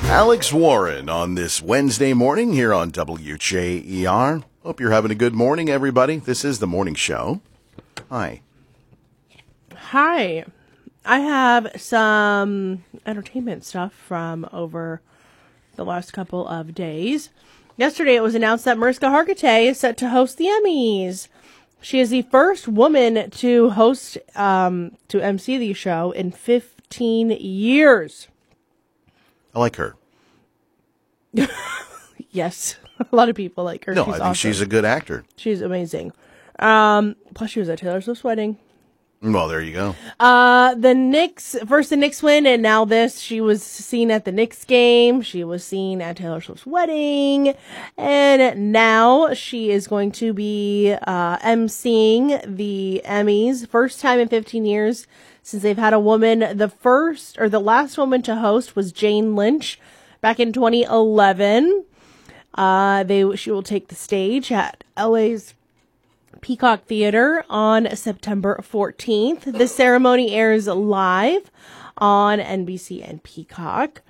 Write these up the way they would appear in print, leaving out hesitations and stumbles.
Alex Warren on this Wednesday morning here on WJER. Hope you're having a good morning, everybody. This is the morning show. Hi. Hi. I have some entertainment stuff from over the last couple of days. Yesterday it was announced that Mariska Hargitay is set to host the Emmys. She is the first woman to host, to MC the show in 15 years. I like her. Yes. A lot of people like her. No, She's I think awesome. she's a good actor. She's amazing. Plus she was at Taylor Swift's wedding. Well, there you go. The Knicks win, and now this. She was seen at the Knicks game. She was seen at Taylor Swift's wedding. And now she is going to be emceeing the Emmys. First time in 15 years since they've had a woman. The last woman to host was Jane Lynch back in 2011. She will take the stage at LA's Peacock Theater on September 14th. The ceremony airs live on NBC and Peacock.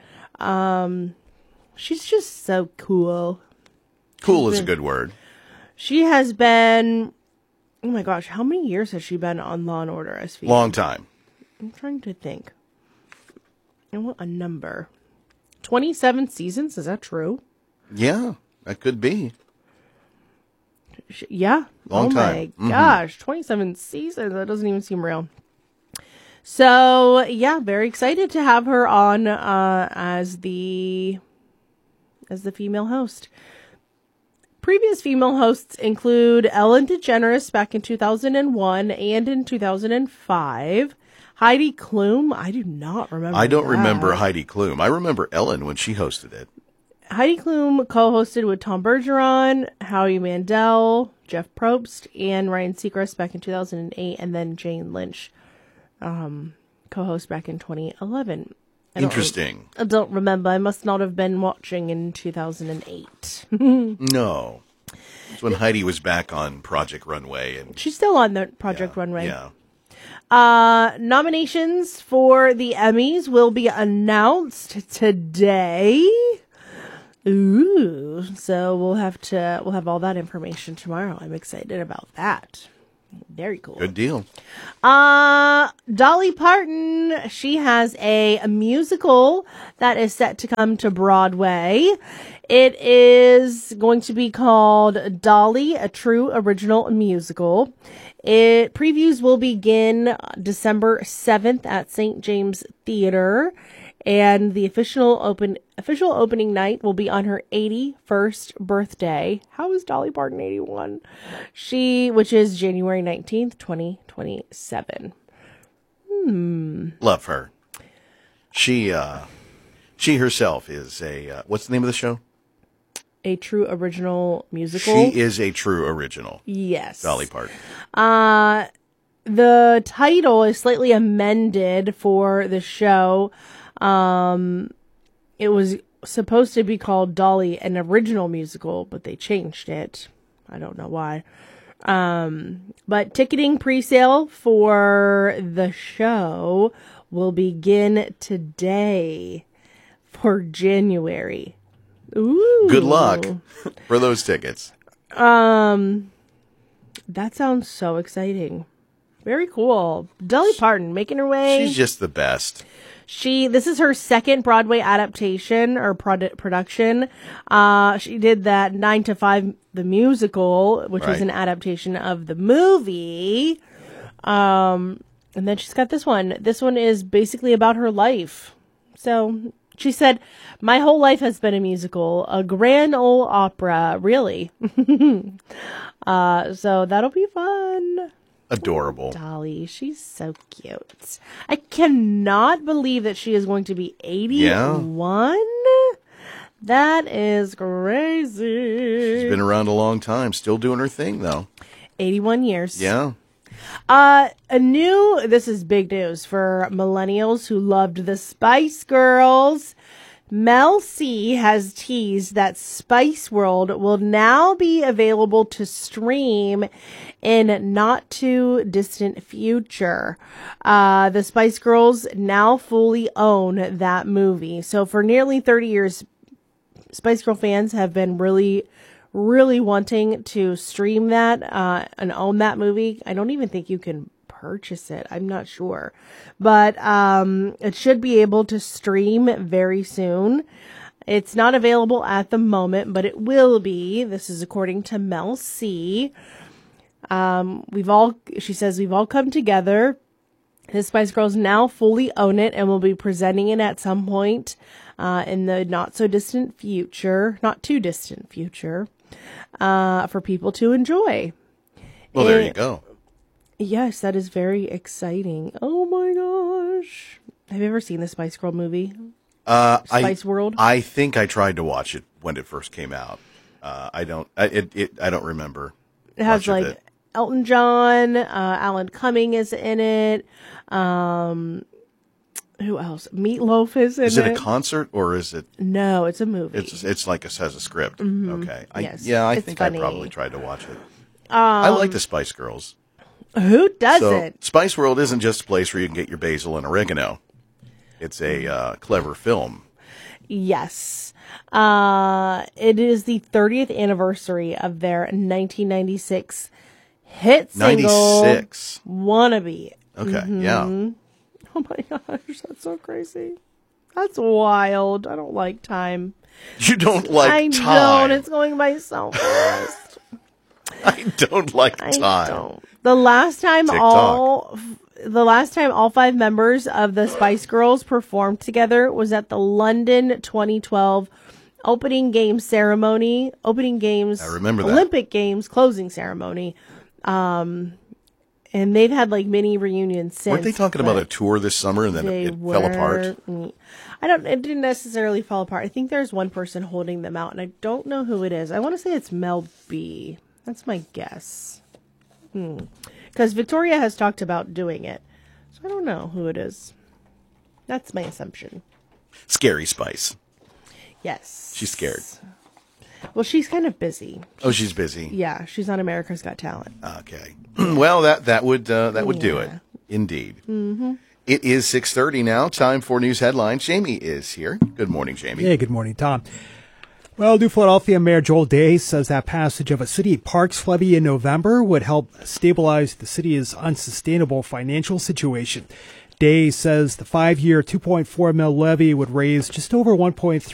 She's just so cool. Cool is a good word. She has been, oh my gosh, how many years has she been on Law & Order SVU? Long time. I'm trying to think. I want a number. 27 seasons, is that true? Yeah, that could be. Yeah. Long time. Oh my gosh, 27 seasons. That doesn't even seem real. So, yeah, very excited to have her on as the female host. Previous female hosts include Ellen DeGeneres back in 2001 and in 2005. Heidi Klum, I do not remember. I don't remember Heidi Klum. I remember Ellen when she hosted it. Heidi Klum co-hosted with Tom Bergeron, Howie Mandel, Jeff Probst, and Ryan Seacrest back in 2008, and then Jane Lynch co-host back in 2011. Interesting. I don't remember. I must not have been watching in 2008. No. It's when Heidi was back on Project Runway. And she's still on the Project Runway. Yeah. Nominations for the Emmys will be announced today. Ooh, so we'll have all that information tomorrow. I'm excited about that. Very cool. Good deal. Dolly Parton, she has a musical that is set to come to Broadway. It is going to be called Dolly, a True Original Musical. Previews will begin December 7th at St. James Theater. And the official opening night will be on her 81st birthday. How is Dolly Parton 81? Which is January 19th, 2027. Love her. She herself is what's the name of the show? A True Original Musical. She is a true original. Yes. Dolly Parton. The title is slightly amended for the show. It was supposed to be called Dolly, an Original Musical, but they changed it. I don't know why. But ticketing pre-sale for the show will begin today for January. Ooh. Good luck for those tickets. That sounds so exciting. Very cool. Dolly Parton making her way. She's just the best. This is her second Broadway adaptation or production. She did that 9 to 5, the musical, which was an adaptation of the movie. And then she's got this one. This one is basically about her life. So she said, my whole life has been a musical, a grand ole opera, really. So that'll be fun. Adorable. Dolly, she's so cute. I cannot believe that she is going to be 81. Yeah. That is crazy. She's been around a long time, still doing her thing though. 81 years. Yeah. This is big news for millennials who loved the Spice Girls. Mel C has teased that Spice World will now be available to stream in not too distant future. The Spice Girls now fully own that movie. So for nearly 30 years, Spice Girl fans have been really wanting to stream that and own that movie. I don't even think you can purchase it. I'm not sure. But it should be able to stream very soon. It's not available at the moment, but it will be. This is according to Mel C. She says, we've all come together. The Spice Girls now fully own it and will be presenting it at some point in the not too distant future, for people to enjoy. Well, there you go. Yes, that is very exciting. Oh my gosh. Have you ever seen the Spice Girl movie? Spice World? I think I tried to watch it when it first came out. I don't remember. It has much of like it. Elton John, Alan Cumming is in it. Who else? Meatloaf is in it. Is it a concert or is it? No, it's a movie. It's like it has a script. Mm-hmm. Okay. Yes, I it's think funny. I probably tried to watch it. I like the Spice Girls. Who doesn't? So Spice World isn't just a place where you can get your basil and oregano. It's a clever film. Yes. It is the 30th anniversary of their 1996 hit single, 96. Wannabe. Okay, yeah. Oh my gosh, that's so crazy. That's wild. I don't like time. You don't like time. I don't. It's going by so fast. I don't like time. I don't. The last time all 5 members of the Spice Girls performed together was at the London 2012 opening games ceremony. I remember that. Olympic Games closing ceremony. And they've had like mini reunions since. Weren't they talking about a tour this summer and then it fell apart? It didn't necessarily fall apart. I think there's one person holding them out and I don't know who it is. I want to say it's Mel B. That's my guess. Because Victoria has talked about doing it. So I don't know who it is. That's my assumption. Scary Spice. Yes. She's scared. Well, she's kind of busy. Oh, she's busy. Yeah, she's on America's Got Talent. Okay. Well, that would do it. Indeed. Mm-hmm. It is 6:30 now. Time for news headlines. Jamie is here. Good morning, Jamie. Hey, good morning, Tom. Well, New Philadelphia Mayor Joel Day says that passage of a city parks levy in November would help stabilize the city's unsustainable financial situation. Day says the 5-year $2.4 million levy would raise just over $1.3